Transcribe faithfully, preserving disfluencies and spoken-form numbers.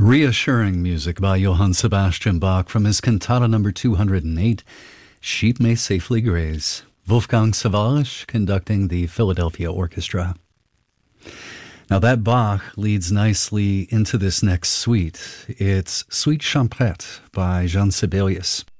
Reassuring music by Johann Sebastian Bach from his cantata number two hundred eight, Sheep May Safely Graze. Wolfgang Sawallisch conducting the Philadelphia Orchestra. Now that Bach leads nicely into this next suite. It's Suite Champrette by Jean Sibelius.